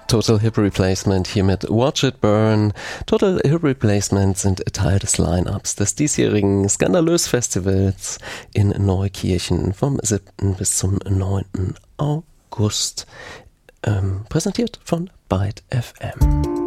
Total Hip Replacement hier mit Watch It Burn. Total Hip Replacement sind Teil des Line-Ups des diesjährigen Skandalös Festivals in Neukirchen vom 7. bis zum 9. August. Präsentiert von Byte FM.